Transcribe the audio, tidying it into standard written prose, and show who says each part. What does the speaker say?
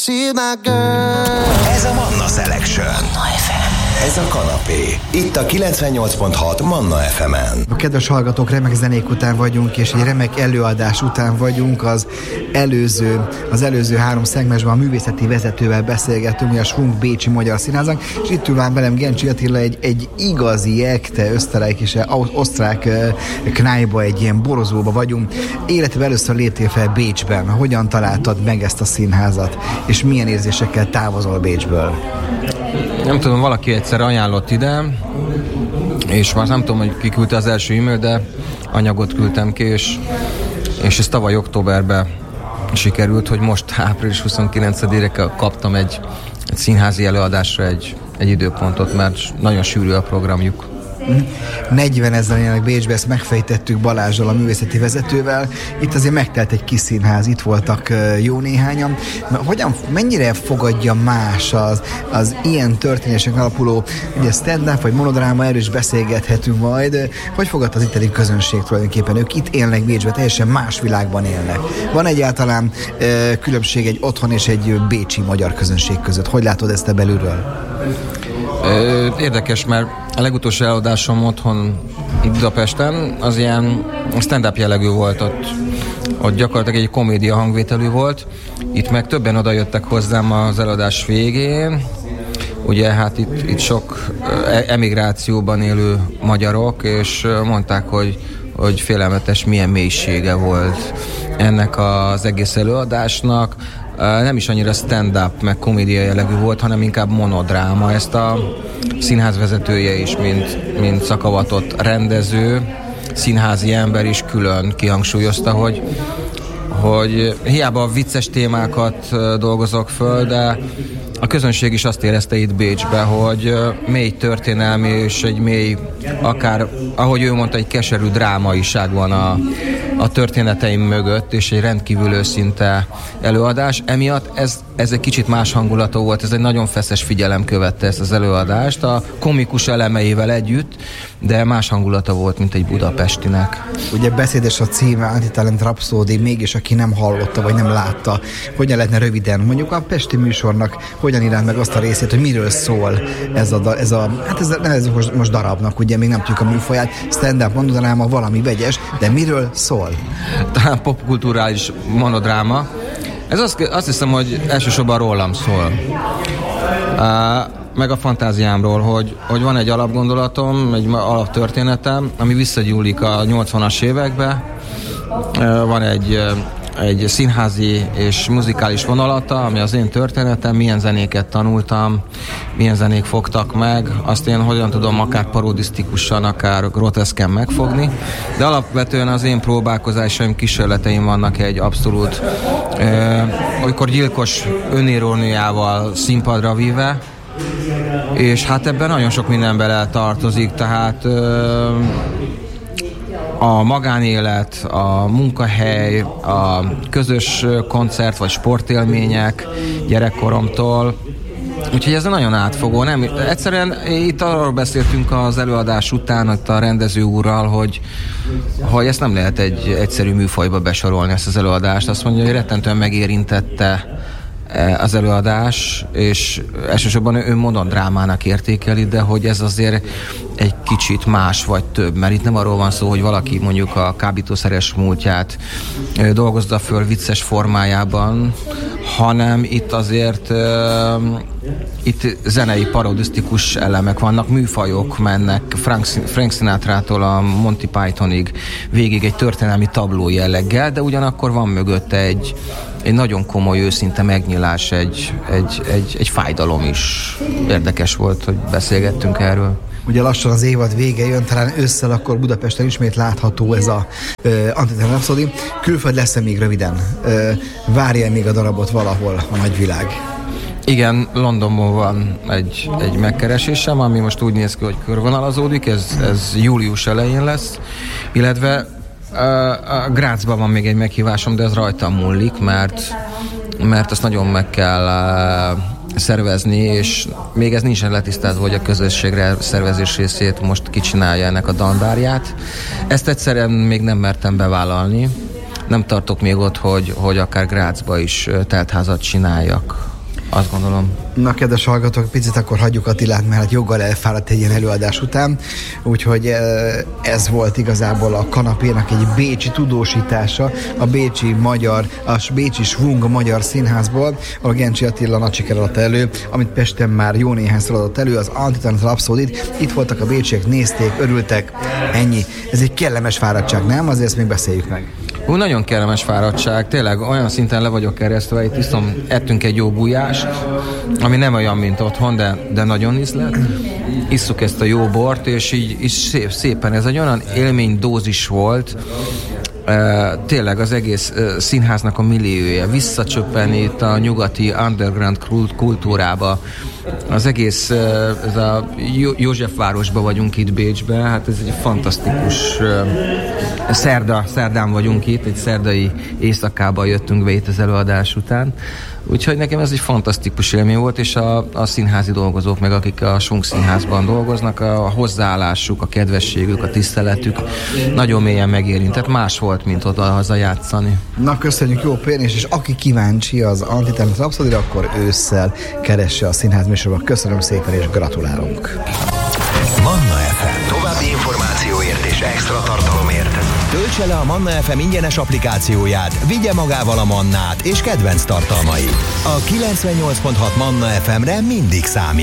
Speaker 1: See my girl.
Speaker 2: Ez a Manna Selection.
Speaker 3: Manna FM.
Speaker 2: Ez a kanapé. Itt a 98.6 Manna FM-en.
Speaker 4: A kedves hallgatók, remek zenék után vagyunk, és egy remek előadás után vagyunk. Az előző 3 szegmensben a művészeti vezetővel beszélgettünk, a Schwung Bécsi Magyar Színházak, és itt ül már velem Gencsi Attila, egy igazi ekte osztrák knájba, egy ilyen borozóba vagyunk. Életben először léptél fel Bécsben. Hogyan találtad meg ezt a színházat, és milyen érzésekkel távozol Bécsből?
Speaker 5: Nem tudom, valaki egyszer ajánlott ide, és már nem tudom, hogy ki küldte az első e-mail, de anyagot küldtem ki, és ez tavaly októberben sikerült, hogy most április 29-ére kaptam egy színházi előadásra egy időpontot, mert nagyon sűrű a programjuk.
Speaker 4: 40 000 élnek Bécsbe, ezt megfejtettük Balázsral, a művészeti vezetővel. Itt azért megtelt egy kis színház, itt voltak jó néhányan. Mennyire fogadja más az ilyen történések alapuló, ugye stand-up vagy monodráma, erről is beszélgethetünk majd. Hogy fogadta az itteni közönség tulajdonképpen? Ők itt élnek Bécsbe, teljesen más világban élnek. Van egyáltalán különbség egy otthon és egy bécsi magyar közönség között? Hogy látod ezt te belülről?
Speaker 5: Érdekes, mert a legutolsó előadásom otthon Budapesten az ilyen stand-up jellegű volt, ott gyakorlatilag egy komédia hangvételű volt. Itt meg többen oda jöttek hozzám az előadás végén. Ugye hát itt sok emigrációban élő magyarok, és mondták, hogy félelmetes milyen mélysége volt ennek az egész előadásnak. Nem is annyira stand-up, meg komédia jellegű volt, hanem inkább monodráma. Ezt a színház vezetője is, mint szakavatott rendező, színházi ember is külön kihangsúlyozta, hogy hiába vicces témákat dolgozok föl, de a közönség is azt érezte itt Bécsbe, hogy mély történelmi és egy mély, akár, ahogy ő mondta, egy keserű drámaiság van a történeteim mögött, és egy rendkívül őszinte előadás. Emiatt ez egy kicsit más hangulatú volt, ez egy nagyon feszes figyelem követte ezt az előadást, a komikus elemeivel együtt, de más hangulata volt, mint egy budapestinek.
Speaker 4: Ugye beszédes a címe, Antitalent Rhapsody, mégis aki nem hallotta, vagy nem látta, hogyan lehetne röviden, mondjuk a pesti műsornak, hogyan iránt meg azt a részét, hogy miről szól ez most darabnak, ugye még nem tudjuk a műfaját, stand-up monodráma, valami vegyes, de miről szól?
Speaker 5: Talán popkulturális monodráma. Ez azt hiszem, hogy elsősorban rólam szól. Meg a fantáziámról, hogy van egy alapgondolatom, egy alaptörténetem, ami visszagyúlik a 80-as évekbe. Van egy színházi és muzikális vonalata, ami az én történetem, milyen zenéket tanultam, milyen zenék fogtak meg, azt én hogyan tudom akár parodisztikusan, akár groteszken megfogni, de alapvetően az én próbálkozásaim, kísérleteim vannak egy abszolút olykor gyilkos öniróniával színpadra víve, és hát ebben nagyon sok minden bele tartozik, tehát a magánélet, a munkahely, a közös koncert vagy sportélmények gyerekkoromtól. Úgyhogy ez nagyon átfogó. Egyszerűen itt arról beszéltünk az előadás után a rendező úrral, hogy ezt nem lehet egy egyszerű műfajba besorolni, ezt az előadást. Azt mondja, hogy rettentően megérintette az előadás, és elsősorban ő monodrámának értékeli, de hogy ez azért egy kicsit más vagy több, mert itt nem arról van szó, hogy valaki mondjuk a kábítószeres múltját dolgozza föl vicces formájában, hanem itt azért itt zenei parodisztikus elemek vannak, műfajok mennek Frank Sinatrától a Monty Pythonig végig egy történelmi tabló jelleggel, de ugyanakkor van mögötte egy nagyon komoly, őszinte megnyílás, egy fájdalom is. Érdekes volt, hogy beszélgettünk erről.
Speaker 4: Ugye lassan az évad vége jön, talán ősszel akkor Budapesten ismét látható ez a Antitalent Rhapsody. Külföld lesz-e még röviden? Várja még a darabot valahol a nagyvilág?
Speaker 5: Igen, Londonban van egy megkeresésem, ami most úgy néz ki, hogy körvonalazódik, ez július elején lesz, illetve Grazban van még egy meghívásom, de ez rajtam múlik, mert azt nagyon meg kell szervezni, és még ez nincsen letisztázva, hogy a közösségre szervezés részét most kicsinálja ennek a dandárját. Ezt egyszerűen még nem mertem bevállalni. Nem tartok még ott, hogy akár Grazba is teltházat csináljak. azt gondolom.
Speaker 4: Na, kedves hallgatók, picit akkor hagyjuk Attilát, mert hát joggal elfáradt egy ilyen előadás után. Úgyhogy ez volt igazából a kanapénak egy bécsi tudósítása, a bécsi Schwung Magyar Színházból, ahol Gencsi Attila nagy siker adott elő, amit Pesten már jó néhányszor adott elő, az Antitanat Rhapsodit. Itt voltak a bécsiek, nézték, örültek, ennyi. Ez egy kellemes fáradtság, nem? Azért ezt még beszéljük meg.
Speaker 5: Nagyon kellemes fáradtság, tényleg olyan szinten le vagyok keresztve, itt ettünk egy jó gulyást, ami nem olyan, mint otthon, de nagyon ízlet. Isszuk ezt a jó bort, és így szépen ez egy olyan élménydózis volt, tényleg az egész színháznak a milliója visszacsöppen itt a nyugati underground kultúrába. Az egész, ez a Józsefvárosban vagyunk itt Bécsben, hát ez egy fantasztikus szerdán vagyunk itt, egy szerdai éjszakában jöttünk be itt az előadás után. Úgyhogy nekem ez egy fantasztikus élmény volt, és a színházi dolgozók, meg akik a Schwung Színházban dolgoznak, a hozzáállásuk, a kedvességük, a tiszteletük nagyon mélyen megérintett. Más volt, mint oda-haza játszani.
Speaker 4: Na, köszönjük, jó pihenést, és aki kíváncsi az Antitanat Rhapsodira, akkor ősszel keresse a színház műsorban. Köszönöm szépen, és gratulálunk!
Speaker 2: Manna FM. További információért és extra tartalomért töltse le a Manna FM ingyenes applikációját, vigye magával a Mannát és kedvenc tartalmait. A 98.6 Manna FM-re mindig számít.